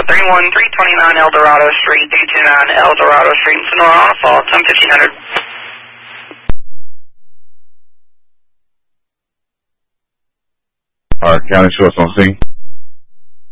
31329 Eldorado Street, 229 Eldorado Street, Sonora, on a fall, 1500. County Source on scene.